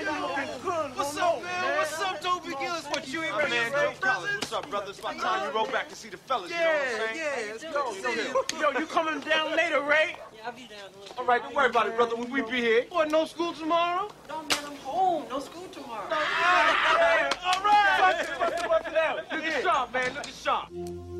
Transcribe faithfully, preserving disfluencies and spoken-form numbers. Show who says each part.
Speaker 1: What's up, man? What's up, Dopey Gillis? What, you ain't ready
Speaker 2: man,
Speaker 1: to
Speaker 2: Joe
Speaker 1: break
Speaker 2: Collins,
Speaker 1: brothers?
Speaker 2: what's up, brother? It's about time you roll back to see the fellas,
Speaker 1: Yeah,
Speaker 2: you know what I'm saying?
Speaker 1: yeah, let's go.
Speaker 2: Yo,
Speaker 1: Yo, you coming down later, Ray?
Speaker 3: Yeah, I'll be down a little bit.
Speaker 2: All right, don't worry about it, brother. We, we be here.
Speaker 1: What, no school tomorrow?
Speaker 3: No, man, I'm home. No school tomorrow.
Speaker 1: All right.
Speaker 2: Bust it out. Look at sharp, man. Look at sharp.